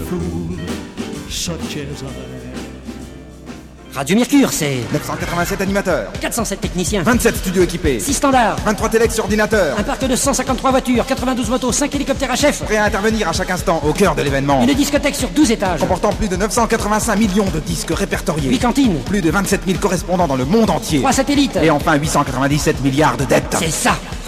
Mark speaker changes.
Speaker 1: fool such as I.
Speaker 2: Radio Mercure, c'est
Speaker 3: 987 animateurs,
Speaker 2: 407 techniciens,
Speaker 3: 27 studios équipés,
Speaker 2: 6 standards,
Speaker 3: 23 téléx sur ordinateur,
Speaker 2: un parc de 153 voitures, 92 motos, 5 hélicoptères à chef,
Speaker 3: prêts à intervenir à chaque instant au cœur de l'événement,
Speaker 2: une discothèque sur 12 étages,
Speaker 3: comportant plus de 985 millions de disques répertoriés,
Speaker 2: 8 cantines,
Speaker 3: plus de 27 000 correspondants dans le monde entier,
Speaker 2: 3 satellites.
Speaker 3: et enfin 897 milliards de dettes.
Speaker 2: C'est ça,